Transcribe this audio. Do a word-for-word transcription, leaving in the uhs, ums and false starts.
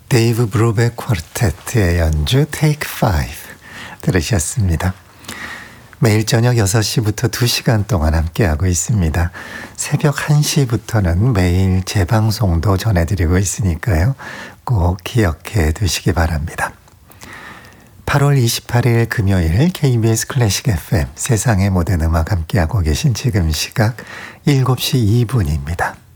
데이브 브로백 쿼르테트의 연주 Take Five 들으셨습니다. 매일 저녁 여섯 시부터 두 시간 동안 함께하고 있습니다. 새벽 한 시부터는 매일 재방송도 전해드리고 있으니까요. 꼭 기억해 두시기 바랍니다. 팔월 이십팔일 금요일 케이비에스 클래식 에프엠 세상의 모든 음악 함께하고 계신 지금 시각 일곱 시 이 분입니다.